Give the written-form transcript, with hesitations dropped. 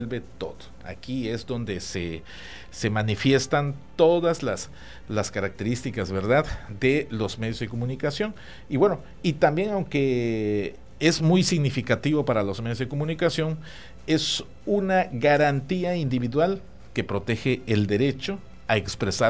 todo. Aquí es donde se manifiestan todas las características, ¿verdad?, de los medios de comunicación. Y bueno, y también aunque es muy significativo para los medios de comunicación, es una garantía individual que protege el derecho a expresar